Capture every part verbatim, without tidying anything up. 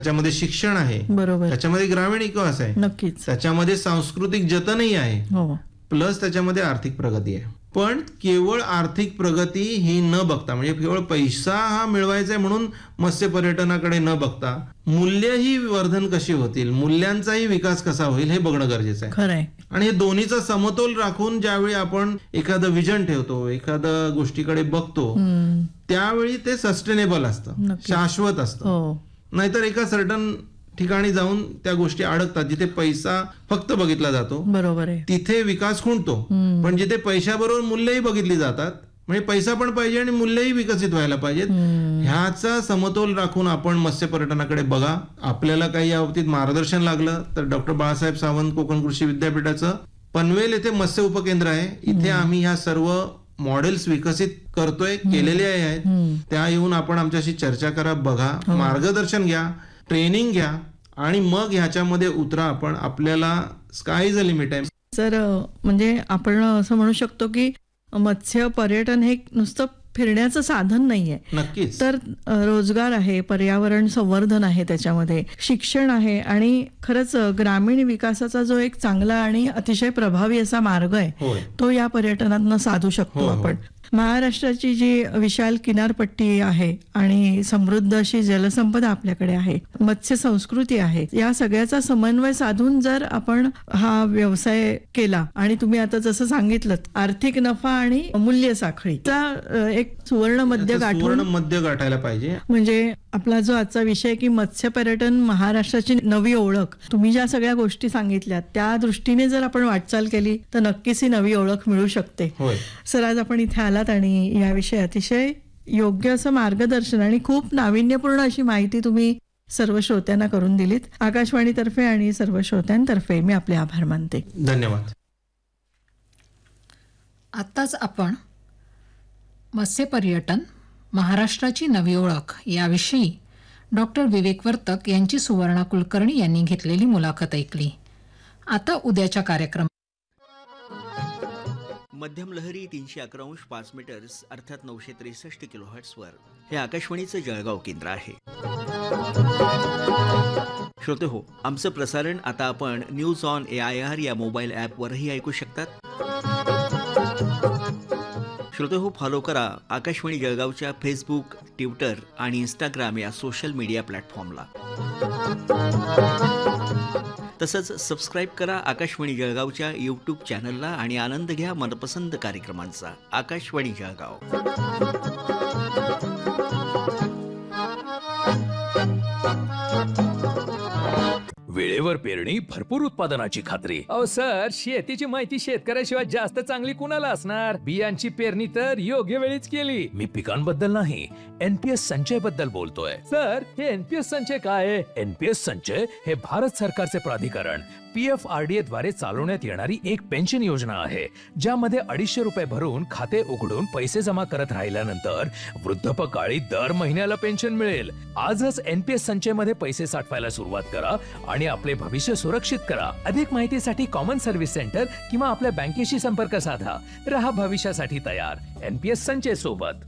त्याच्यामध्ये शिक्षण आहे, बरोबर, त्याच्यामध्ये ग्रामीण विकास आहे, नक्कीच, त्याच्यामध्ये सांस्कृतिक जतनही आहे, हो, प्लस त्याच्यामध्ये आर्थिक प्रगती आहे. पण केवळ आर्थिक प्रगती ही न बघता, म्हणजे केवळ पैसा हा मिळवायचा आहे म्हणून मत्स्य पर्यटनाकडे न बघता मूल्यही वर्धन कशी होतील, मूल्यांचाही विकास कसा होईल हे बघणं गरजेचं आहे. खरंय. आणि हे दोन्हीचा समतोल राखून ज्यावेळी आपण एखादं विजन ठेवतो, एखाद्या गोष्टीकडे बघतो, त्यावेळी ते सस्टेनेबल असतं, शाश्वत असतं. नाहीतर एका सर्टन ठिकाणी जाऊन त्या गोष्टी अडकतात जिथे पैसा फक्त बघितला जातो, बरोबर आहे, तिथे विकास खुंटतो. पण जिथे पैशाबरोबर मूल्यही बघितली जातात, म्हणजे पैसा पण पाहिजे आणि मूल्यही विकसित व्हायला पाहिजेत, ह्याचा समतोल राखून आपण मत्स्य पर्यटनाकडे बघा. आपल्याला काही या बाबतीत मार्गदर्शन लागलं तर डॉक्टर बाळासाहेब सावंत कोकण कृषी विद्यापीठाचं पनवेल येथे मत्स्य उपकेंद्र आहे. इथे आम्ही ह्या सर्व मॉडेल्स विकसित करतोय, केलेले आहेत. त्या येऊन आपण आमच्याशी चर्चा करा, बघा, मार्गदर्शन घ्या, ट्रेनिंग घ्या आणि मग ह्याच्यामध्ये उतरा. आपण आपल्याला स्काय इज अ लिमिट आहे. सर, म्हणजे आपण असं म्हणू शकतो की मत्स्य पर्यटन हे नुसतं फिरण्याचं साधन नाहीये. नक्कीच. तर रोजगार आहे, पर्यावरण संवर्धन आहे, त्याच्यामध्ये शिक्षण आहे आणि खरंच ग्रामीण विकासाचा जो एक चांगला आणि अतिशय प्रभावी असा मार्ग आहे तो या पर्यटनातनं साधू शकतो आपण. महाराष्ट्राची जी विशाल किनारपट्टी आहे आणि समृद्ध अशी जलसंपदा आपल्याकडे आहे, मत्स्य संस्कृती आहे, या सगळ्याचा समन्वय साधून जर आपण हा व्यवसाय केला आणि तुम्ही आता जसं सांगितलं आर्थिक नफा आणि मूल्य साखळीचा एक सुवर्ण मध्य गाठून मध्य गाठायला पाहिजे. म्हणजे आपला जो आजचा विषय की मत्स्य पर्यटन महाराष्ट्राची नवी ओळख, तुम्ही ज्या सगळ्या गोष्टी सांगितल्या त्या दृष्टीने जर आपण वाटचाल केली तर नक्कीच ही नवी ओळख मिळू शकते. सर, आज आपण इथे आलात आणि याविषयी अतिशय योग्य असं मार्गदर्शन आणि खूप नाविन्यपूर्ण अशी माहिती तुम्ही सर्व श्रोत्यांना करून दिलीत. आकाशवाणीतर्फे आणि सर्व श्रोत्यांतर्फे मी आपले आभार मानते. धन्यवाद. आत्ताच आपण मत्स्य पर्यटन महाराष्ट्राची नवी ओळख याविषयी डॉक्टर विवेक वर्तक यांची सुवर्णा कुलकर्णी यांनी घेतलेली मुलाखत ऐकली. आता उद्याच्या कार्यक्रम मध्यम लहरी तीनशे अकरा अंश पाच मीटर्स अर्थात नऊशे त्रेसष्ट किलो हर्ट्सवर हे आकाशवाणीचं जळगाव केंद्र आहे. श्रोते हो, आमचं प्रसारण आता आपण news on A I R या मोबाईल ॲपवरही ऐकू शकतात. श्रोते हो, फॉलो करा आकाशवाणी जळगावच्या फेसबुक, ट्विटर आणि इंस्टाग्राम या सोशल मीडिया प्लॅटफॉर्मला. तसंच सबस्क्राईब करा आकाशवाणी जळगावच्या यूट्यूब चॅनलला आणि आनंद घ्या मनपसंत कार्यक्रमांचा. आकाशवाणी जळगाव. वेळेवर पेरणी, भरपूर उत्पादनाची खात्री. अहो सर, शेतीची माहिती शेतकऱ्याशिवाय जास्त चांगली कुणाला असणार? बियांची पेरणी तर योग्य वेळीच केली. मी पिकांबद्दल नाही, एनपीएस संचय बद्दल बोलतोय. सर, हे एनपीएस संचय काय आहे? एनपीएस संचय हे भारत सरकारचे प्राधिकरण पीएफआरडीए द्वारे चालवण्यात येणारी एक पेन्शन योजना आहे, ज्यामध्ये अडीचशे रुपये भरून खाते उघडून पैसे जमा करत राहिल्यानंतर वृद्धापकाळी दर महिन्याला पेन्शन मिळेल. आजच एनपीएस संचय मध्ये पैसे साठवायला सुरुवात करा आणि आपले भविष्य सुरक्षित करा. अधिक माहितीसाठी कॉमन सर्व्हिस सेंटर किंवा आपल्या बँकेशी संपर्क साधा. रहा भविष्यासाठी तयार एनपीएस संचय सोबत.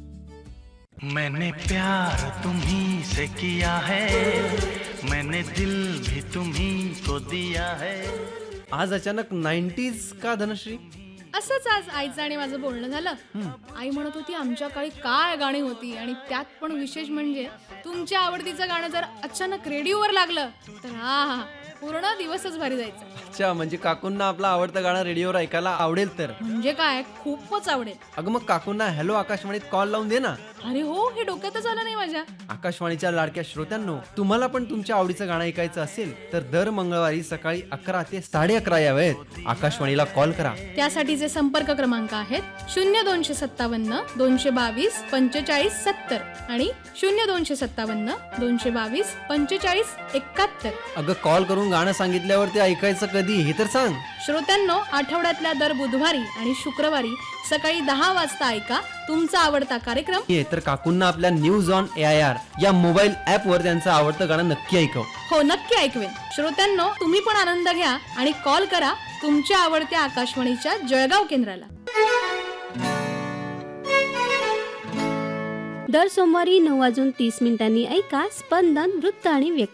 मैंने प्यार तुम्ही से किया है, मैंने दिल भी तुम्ही को दिया है. आज अचानक नाइन्टीज का धनश्री? असंच आज आईचं आणि माझं बोलणं झालं. आई म्हणत होती आमच्या काळी काय गाणी होती आणि त्यात पण विशेष म्हणजे तुमच्या आवडतीचं गाणं जर अचानक रेडिओवर लागलं तर हा हा पूर्ण दिवसच भारी जायचा. अच्छा, म्हणजे काकूंना आपलं आवडतं गाणं रेडिओवर ऐकायला आवडेल तर? म्हणजे काय, खूपच आवडेल. अगं मग काकूंना हॅलो आकाशवाणीत कॉल लावून दे ना. अरे हो, हे डोक्यातच आलं नाही माझ्या. आकाशवाणीच्या लाडक्या श्रोत्यांनो, तुम्हाला पण तुमच्या आवडीचं गाणं ऐकायचं असेल तर दर मंगळवारी सकाळी अकरा ते साडे अकरा या वेळेत आकाशवाणीला कॉल करा. त्यासाठीचे संपर्क क्रमांक आहेत शून्य दोनशे सत्तावन्न दोनशे बावीस पंचेचाळीस सत्तर आणि शून्य दोनशे सत्तावन्न दोनशे बावीस पंचेचाळीस एकाहत्तर. अगं, कॉल करून गाणं सांगितल्यावर ते ऐकायचं कधी हे तर सांग. श्रोत्यांनो, आठवड्यातल्या दर बुधवारी आणि शुक्रवारी सकाळी दहा वाजता ऐका तुमचा आवडता कार्यक्रम. तर काकूंना आपल्या news on A I R या मोबाईल ऍप वर त्यांचं आवडतं गाणं नक्की ऐकव. हो, नक्की ऐकवेन. श्रोत्यांनो, तुम्ही पण आनंद घ्या आणि कॉल करा तुमच्या आवडत्या आकाशवाणीच्या जळगाव केंद्राला. दर सोमवारी नऊ वाजून तीस मिनिटांनी ऐका स्पंदन वृत्त आणि व्यक्ती